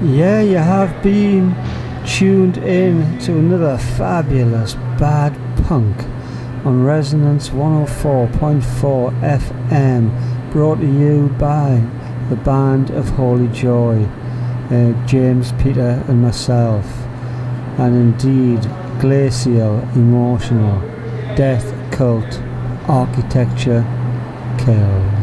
Yeah, you have been tuned in to another fabulous bad punk on Resonance 104.4 FM, brought to you by the Band of Holy Joy, James, Peter and myself, and indeed Glacial, Emotional, Death Cult, Architecture, Kill.